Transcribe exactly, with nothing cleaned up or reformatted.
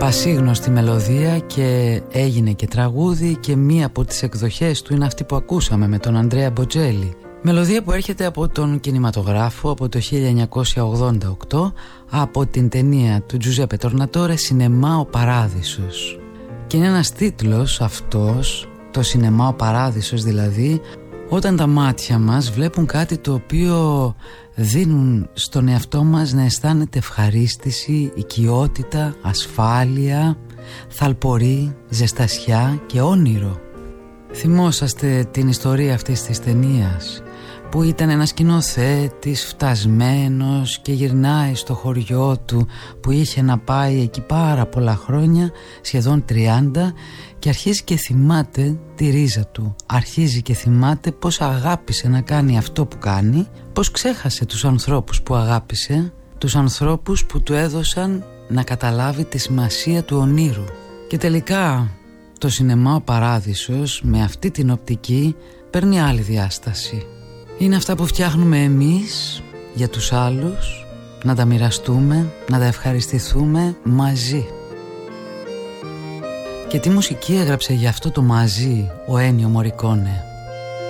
Πασίγνωστη μελωδία και έγινε και τραγούδι και μία από τις εκδοχές του είναι αυτή που ακούσαμε με τον Αντρέα Μποτζέλη. Μελωδία που έρχεται από τον κινηματογράφο από το χίλια εννιακόσια ογδόντα οκτώ από την ταινία του Τζουζέπε Τορνατόρε «Σινεμά ο Παράδεισος». Και είναι ένας τίτλος αυτός, το «Σινεμά ο Παράδεισος», δηλαδή όταν τα μάτια μας βλέπουν κάτι το οποίο δίνουν στον εαυτό μας να αισθάνεται ευχαρίστηση, οικειότητα, ασφάλεια, θαλπορή, ζεστασιά και όνειρο. Θυμόσαστε την ιστορία αυτής της ταινίας που ήταν ένας σκηνοθέτης φτασμένος και γυρνάει στο χωριό του που είχε να πάει εκεί πάρα πολλά χρόνια, σχεδόν τριάντα, και αρχίζει και θυμάται τη ρίζα του. Αρχίζει και θυμάται πως αγάπησε να κάνει αυτό που κάνει, πως ξέχασε τους ανθρώπους που αγάπησε, τους ανθρώπους που του έδωσαν να καταλάβει τη σημασία του ονείρου. Και τελικά το σινεμά ο Παράδεισος με αυτή την οπτική παίρνει άλλη διάσταση. Είναι αυτά που φτιάχνουμε εμείς για τους άλλους, να τα μοιραστούμε, να τα ευχαριστηθούμε μαζί. Και τι μουσική έγραψε για αυτό το μαζί ο Ένιο Μορικόνε.